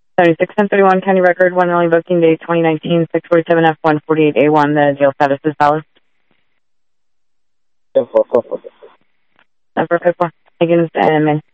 76-1031 County Record, 1 early booking date 2019, 647F148A1. The jail status is valid. 10-4. 10-4. Against,